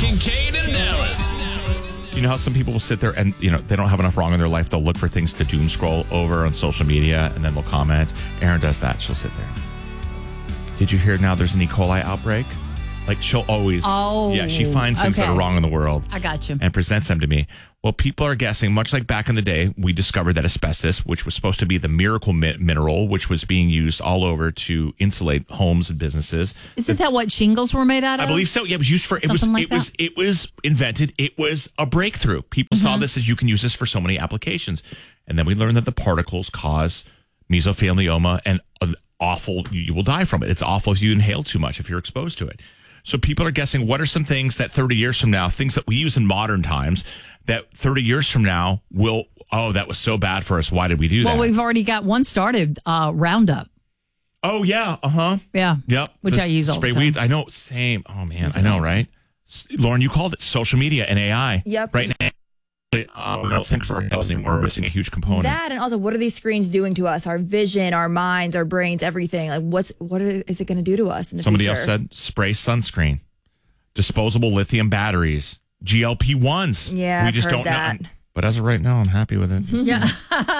Kincaid and Dallas. You know how some people will sit there and, they don't have enough wrong in their life. They'll look for things to doom scroll over on social media and then they'll comment. Erin does that. She'll sit there. Did you hear now there's an E. coli outbreak? Like she'll always. Oh, yeah, she finds things that are wrong in the world. I got you. And presents them to me. Well, people are guessing, much like back in the day, we discovered that asbestos, which was supposed to be the miracle mineral, which was being used all over to insulate homes and businesses. Isn't that what shingles were made out of? I believe so. Yeah, it was used for it was invented. It was a breakthrough. People saw this as you can use this for so many applications. And then we learned that the particles cause mesothelioma and awful, you will die from it. It's awful if you inhale too much, if you're exposed to it. So people are guessing what are some things that 30 years from now, things that we use in modern times, that 30 years from now will, that was so bad for us. Why did we do that? Well, we've already got one started, Roundup. Oh, yeah. Uh-huh. Yeah. Yep. Which I use all the time. Spray weeds. I know. Same. Oh, man. I know, right? Lauren, you called it social media and AI. Yep. Right now. No, thanks for anymore. We're missing a huge component. That, and also, what are these screens doing to us? Our vision, our minds, our brains, everything. Like, what is it going to do to us in the Somebody future? else said spray sunscreen, disposable lithium batteries, GLP-1s. Yeah, we just I've heard don't that. know. But as of right now, I'm happy with it. Yeah.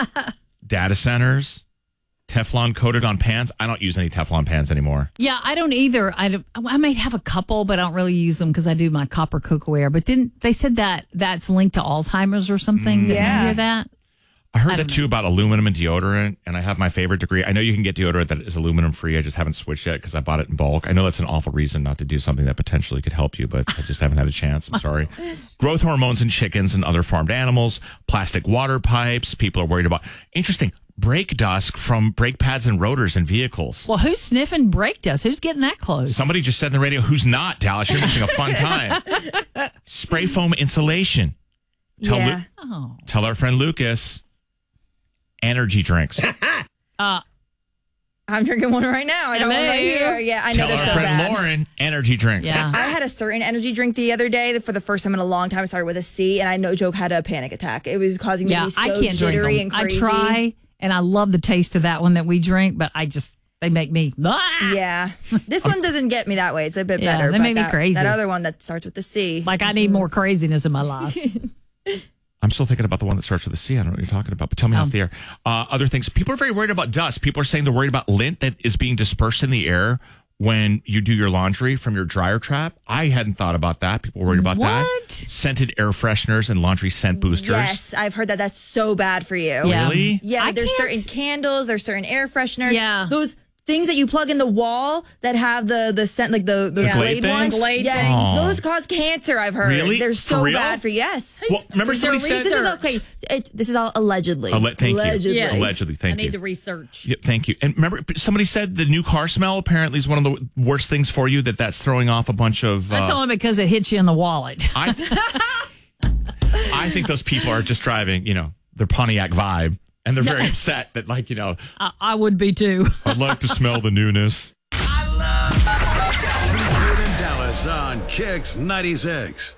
Data centers, Teflon coated on pans. I don't use any Teflon pans anymore. Yeah, I don't either. I might have a couple, but I don't really use them because I do my copper cookware. But didn't they said that that's linked to Alzheimer's or something? Didn't you hear that? I heard that too about aluminum and deodorant, and I have my favorite degree. I know you can get deodorant that is aluminum free. I just haven't switched yet because I bought it in bulk. I know that's an awful reason not to do something that potentially could help you, but I just haven't had a chance. I'm sorry. Growth hormones in chickens and other farmed animals, plastic water pipes. People are worried about. Interesting. Brake dust from brake pads and rotors in vehicles. Well, who's sniffing brake dust? Who's getting that close? Somebody just said on the radio, who's not, Dallas? You're missing a fun time. Spray foam insulation. Tell our friend Lucas. Energy drinks. I'm drinking one right now. I got one right here. Yeah, I know Tell they're our so friend bad. Lauren, energy drinks. Yeah. I had a certain energy drink the other day for the first time in a long time. It started with a C, and I no joke had a panic attack. It was causing me to be so I can't drink jittery them. and I crazy. try, and I love the taste of that one that we drink, but they make me. Yeah, this one doesn't get me that way. It's a bit Yeah, better. they but make me crazy. That other one that starts with the C. Like I need more craziness in my life. I'm still thinking about the one that starts with a C. I don't know what you're talking about, but tell me off the air. Other things. People are very worried about dust. People are saying they're worried about lint that is being dispersed in the air when you do your laundry from your dryer trap. I hadn't thought about that. People were worried about that. Scented air fresheners and laundry scent boosters. Yes, I've heard that. That's so bad for you. Yeah. Really? Yeah, there's certain candles, there's certain air fresheners. Yeah. Those things that you plug in the wall that have the scent, like those Glade Glade ones. things? Glade yeah, things? those cause cancer, I've heard. Really? They're For so real? bad for you. Yes. Well, remember somebody said... This is okay. This is all allegedly. Thank you. Allegedly. Yes. Allegedly, thank I you. need the research. Yep, thank you. And remember, somebody said the new car smell apparently is one of the worst things for you, that's throwing off a bunch of... That's only because it hits you in the wallet. I think those people are just driving, their Pontiac vibe, and they're very upset that, I would be too. I'd like to smell the newness. I love Kincaid and Dallas on Kicks 96.